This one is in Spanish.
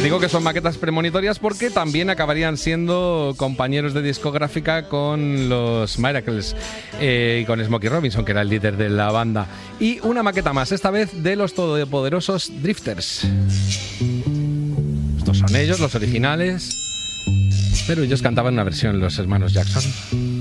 Digo que son maquetas premonitorias porque también acabarían siendo compañeros de discográfica con los Miracles y con Smokey Robinson, que era el líder de la banda. Y una maqueta más, esta vez de los todopoderosos Drifters. Estos son ellos, los originales, pero ellos cantaban una versión, los hermanos Jackson.